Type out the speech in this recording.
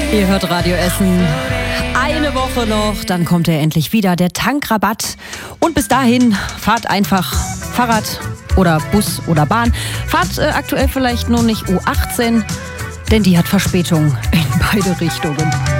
Ihr hört Radio Essen. Eine Woche noch, dann kommt er endlich wieder, der Tankrabatt. Und bis dahin fahrt einfach Fahrrad oder Bus oder Bahn. Fahrt aktuell vielleicht nur nicht U18, denn die hat Verspätung in beide Richtungen.